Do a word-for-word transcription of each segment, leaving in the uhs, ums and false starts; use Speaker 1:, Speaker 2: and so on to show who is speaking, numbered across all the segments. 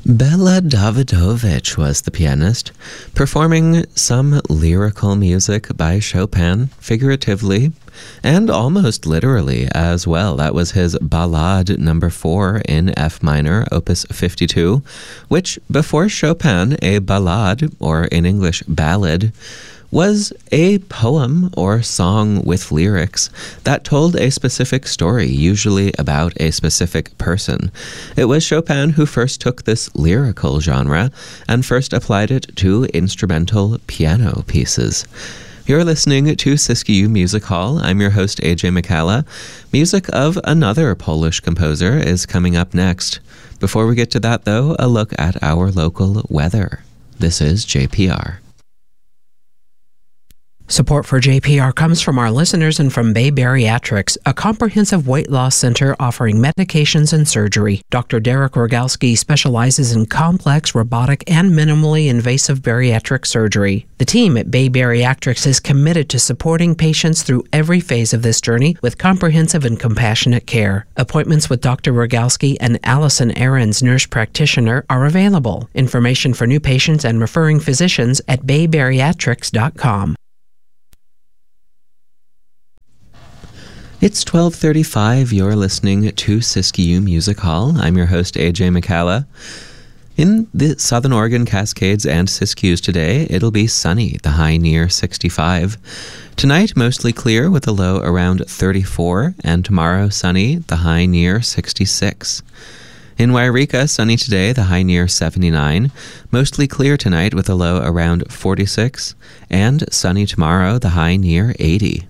Speaker 1: Bela Davidovich was the pianist, performing some lyrical music by Chopin, figuratively, and almost literally as well. That was his Ballade number four in F minor, opus fifty-two, which, before Chopin, a ballade, or in English, ballad, was a poem or song with lyrics that told a specific story, usually about a specific person. It was Chopin who first took this lyrical genre and first applied it to instrumental piano pieces. You're listening to Siskiyou Music Hall. I'm your host, A J McCalla. Music of another Polish composer is coming up next. Before we get to that, though, a look at our local weather. This is J P R.
Speaker 2: Support for J P R comes from our listeners and from Bay Bariatrics, a comprehensive weight loss center offering medications and surgery. Doctor Derek Rogalski specializes in complex, robotic, and minimally invasive bariatric surgery. The team at Bay Bariatrics is committed to supporting patients through every phase of this journey with comprehensive and compassionate care. Appointments with Doctor Rogalski and Allison Ahrens, nurse practitioner, are available. Information for new patients and referring physicians at bay bariatrics dot com.
Speaker 1: It's twelve thirty-five. You're listening to Siskiyou Music Hall. I'm your host, A J McCalla. In the Southern Oregon Cascades and Siskiyous today, it'll be sunny, the high near sixty-five. Tonight, mostly clear with a low around thirty-four, and tomorrow, sunny, the high near sixty-six. In Wairika, sunny today, the high near seventy-nine. Mostly clear tonight with a low around forty-six, and sunny tomorrow, the high near eighty.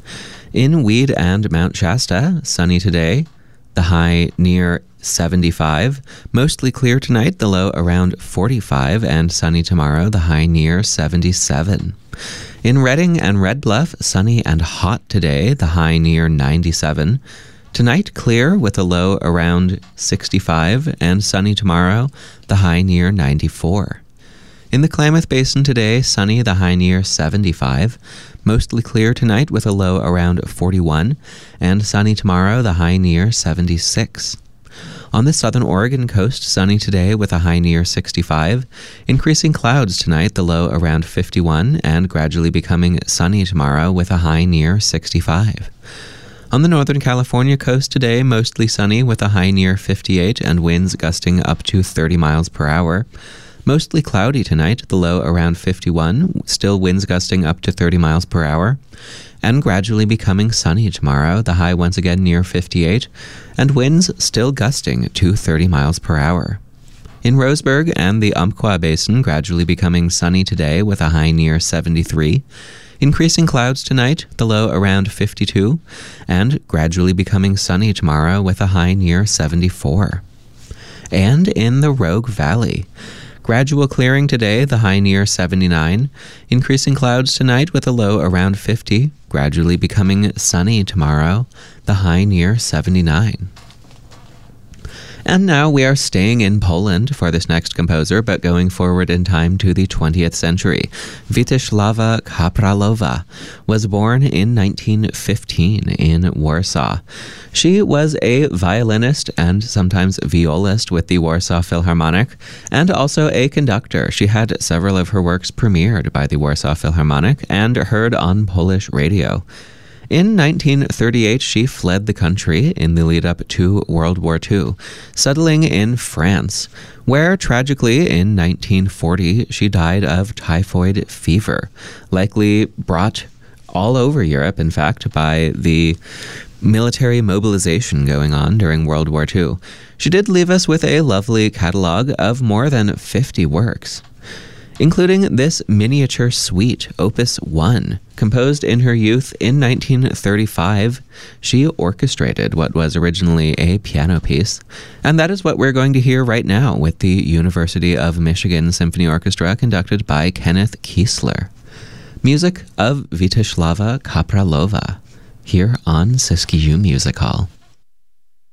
Speaker 1: In Weed and Mount Shasta, sunny today, the high near seventy-five. Mostly clear tonight, the low around forty-five, and sunny tomorrow, the high near seventy-seven. In Redding and Red Bluff, sunny and hot today, the high near ninety-seven. Tonight, clear with a low around sixty-five, and sunny tomorrow, the high near ninety-four. In the Klamath Basin today, sunny, the high near seventy-five. Mostly clear tonight with a low around forty-one, and sunny tomorrow, the high near seventy-six. On the southern Oregon coast, sunny today with a high near sixty-five. Increasing clouds tonight, the low around fifty-one, and gradually becoming sunny tomorrow with a high near sixty-five. On the Northern California coast today, mostly sunny with a high near fifty-eight, and winds gusting up to thirty miles per hour. Mostly cloudy tonight, the low around fifty-one, still winds gusting up to thirty miles per hour, and gradually becoming sunny tomorrow, the high once again near fifty-eight, and winds still gusting to thirty miles per hour. In Roseburg and the Umpqua Basin, gradually becoming sunny today with a high near seventy-three, increasing clouds tonight, the low around fifty-two, and gradually becoming sunny tomorrow with a high near seventy-four. And in the Rogue Valley, gradual clearing today, the high near seventy-nine. Increasing clouds tonight with a low around fifty. Gradually becoming sunny tomorrow, the high near seventy-nine. And now we are staying in Poland for this next composer, but going forward in time to the twentieth century. Witysława Kapralowa was born in nineteen fifteen in Warsaw. She was a violinist and sometimes violist with the Warsaw Philharmonic, and also a conductor. She had several of her works premiered by the Warsaw Philharmonic and heard on Polish radio. In nineteen thirty-eight, she fled the country in the lead-up to World War Two, settling in France, where, tragically, in nineteen forty, she died of typhoid fever, likely brought all over Europe, in fact, by the military mobilization going on during World War Two. She did leave us with a lovely catalog of more than fifty works, including this miniature suite, Opus one. Composed in her youth in nineteen thirty-five, she orchestrated what was originally a piano piece, and that is what we're going to hear right now with the University of Michigan Symphony Orchestra, conducted by Kenneth Kiesler. Music of Witysława Kapralowa, here on Siskiyou Music Hall.